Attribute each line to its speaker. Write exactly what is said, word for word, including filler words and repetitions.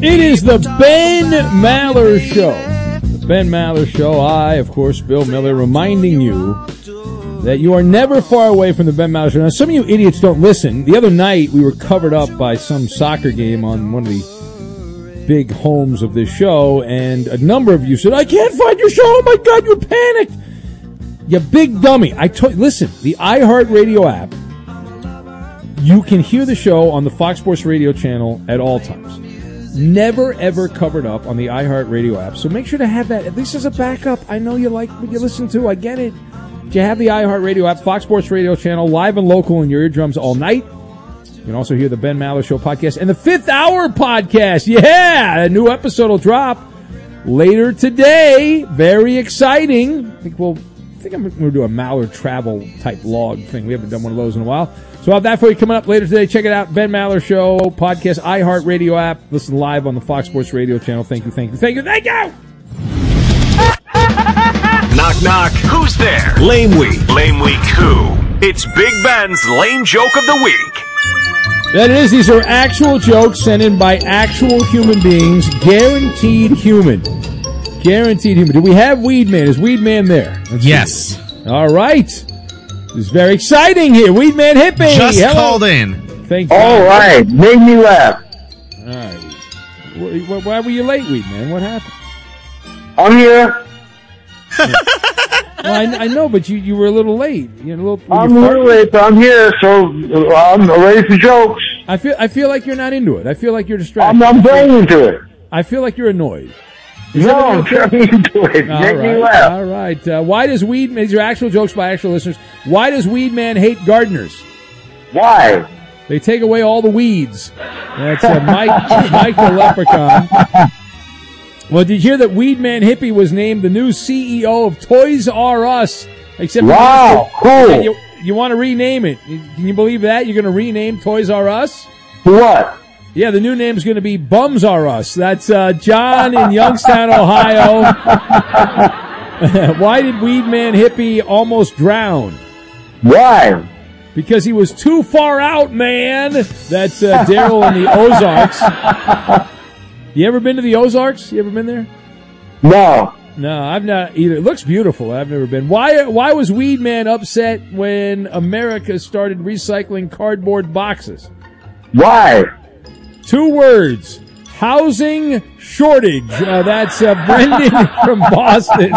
Speaker 1: It is the Ben Maller Show. The Ben Maller Show. I, of course, Bill Miller, reminding you that you are never far away from the Ben Maller Show. Now, some of you idiots don't listen. The other night, we were covered up by some soccer game on one of the big homes of this show, and a number of you said, I can't find your show. Oh, my God, you're panicked. You big dummy. I told Listen, the iHeartRadio app, you can hear the show on the Fox Sports Radio channel at all times. Never, ever covered up on the iHeartRadio app. So make sure to have that, at least as a backup. I know you like what you listen to. I get it. You have the iHeartRadio app, Fox Sports Radio channel, live and local in your eardrums all night. You can also hear the Ben Maller Show podcast and the Fifth Hour podcast. Yeah, a new episode will drop later today. Very exciting. I think we'll, I think I'm going to do a Maller travel type log thing. We haven't done one of those in a while. So I'll have that for you coming up later today. Check it out. Ben Maller Show podcast, iHeartRadio app. Listen live on the Fox Sports Radio channel. Thank you, thank you, thank you, thank you.
Speaker 2: Knock, knock. Who's there?
Speaker 3: Lame Week.
Speaker 2: Lame Week who? It's Big Ben's Lame Joke of the Week.
Speaker 1: That is, these are actual jokes sent in by actual human beings. Guaranteed human. Guaranteed human. Do we have Weed Man? Is Weed Man there? Let's
Speaker 3: yes.
Speaker 1: See. All right. This is very exciting here. Weed Man Hippie.
Speaker 3: Just
Speaker 1: Hello.
Speaker 3: Called in.
Speaker 1: Thank you.
Speaker 4: All right. Made me laugh.
Speaker 1: All right. Why, why were you late, Weed Man? What happened?
Speaker 4: I'm here.
Speaker 1: Well, I, I know, but you, you were a little late. You're a little,
Speaker 4: I'm a little late, but I'm here, so I'm ready for jokes.
Speaker 1: I feel I feel like you're not into it. I feel like you're distracted.
Speaker 4: I'm, I'm very into it.
Speaker 1: I feel like you're annoyed. Is
Speaker 4: no, I'm very into it.
Speaker 1: All
Speaker 4: Make
Speaker 1: right,
Speaker 4: me laugh.
Speaker 1: all right. Uh, why does Weed Man, these are actual jokes by actual listeners, why does Weed Man hate gardeners?
Speaker 4: Why?
Speaker 1: They take away all the weeds. That's uh, Mike, Mike the Leprechaun. Well, did you hear that Weed Man Hippie was named the new C E O of Toys R Us? Except
Speaker 4: wow,
Speaker 1: you,
Speaker 4: cool.
Speaker 1: You, you want to rename it. Can you believe that? You're going to rename Toys R Us?
Speaker 4: What?
Speaker 1: Yeah, the new name is going to be Bums R Us. That's uh, John in Youngstown, Ohio. Why did Weed Man Hippie almost drown?
Speaker 4: Why?
Speaker 1: Because he was too far out, man. That's uh, Daryl in the Ozarks. You ever been to the Ozarks? You ever been there?
Speaker 4: No.
Speaker 1: No, I've not either. It looks beautiful. I've never been. Why Why was Weed Man upset when America started recycling cardboard boxes?
Speaker 4: Why?
Speaker 1: Two words. Housing shortage. Uh, that's uh, Brendan from Boston.